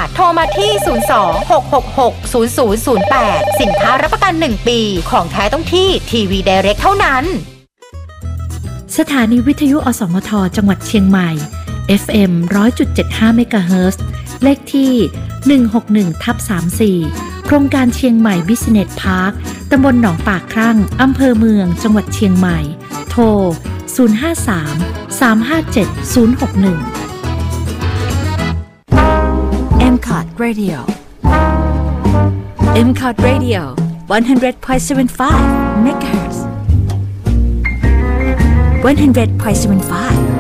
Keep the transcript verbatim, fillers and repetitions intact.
โทรมาที่ศูนย์ สอง หก หก หก ศูนย์ ศูนย์ ศูนย์ แปดสินค้ารับประกันหนึ่งปีของแท้ต้องที่ทีวี Direct เท่านั้นสถานีวิทยุอสมทจังหวัดเชียงใหม่ เอฟ เอ็ม หนึ่งร้อยจุดเจ็ดห้า เมกะเฮิรตซ์เลขที่ หนึ่ง หก หนึ่ง ทับ สามสี่ โครงการเชียงใหม่บิสเนสพาร์คตำบลหนองปากครั่งอำเภอเมืองจังหวัดเชียงใหม่โทร ศูนย์ ห้า สาม สาม ห้า เจ็ด ศูนย์ หก หนึ่งเอ็ม ซี โอ ที Radio เอ็ม ซี โอ ที Radio หนึ่งร้อยจุดเจ็ดห้า เมกะเฮิรตซ์หนึ่งร้อยจุดเจ็ดห้า